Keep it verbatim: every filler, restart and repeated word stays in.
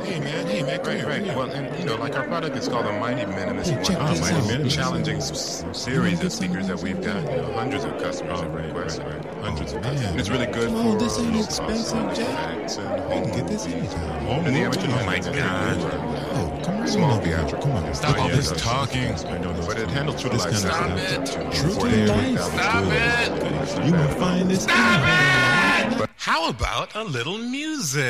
Hey man, hey man, come Right, here, right. come here. Well, and you know, like our product is called the Mighty Minimalist Hey, check One this Hundred. out. Mighty This is- challenging s- series of speakers that we've got. You know, hundreds of customers Oh, have right, requested. right, right. Hundreds Oh, of man. customers. And it's really good Come for on, this ain't low expensive, cost Jack. effects and You home can get this movies. anytime. Home And the movies, amateur oh my makes it God. really good. Oh, come right Small on over here. theatrical. Come on. Stop all Yeah, this that's- talking. that's- I know this- But it handles true to this life. kind of Stop stuff. it. True to forty-eight life. thousand. Stop Good. it. You won't find this. How about a little music?